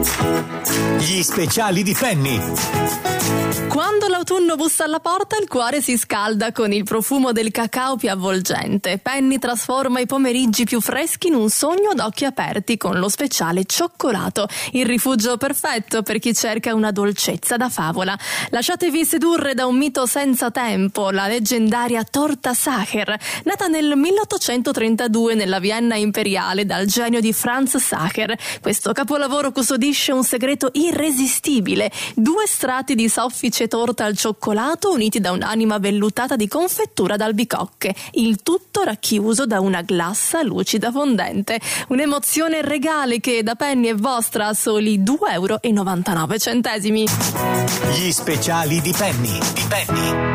Gli speciali di Penny. Quando l'autunno bussa alla porta, il cuore si scalda con il profumo del cacao più avvolgente. Penny trasforma i pomeriggi più freschi in un sogno ad occhi aperti con lo speciale cioccolato, il rifugio perfetto per chi cerca una dolcezza da favola. Lasciatevi sedurre da un mito senza tempo, la leggendaria torta Sacher, nata nel 1832 nella Vienna imperiale dal genio di Franz Sacher. Questo capolavoro custodisce un segreto irresistibile: 2 strati di soffice torta al cioccolato uniti da un'anima vellutata di confettura d'albicocche, il tutto racchiuso da una glassa lucida fondente. Un'emozione regale che da Penny è vostra a soli 2,99 €. Gli speciali di Penny.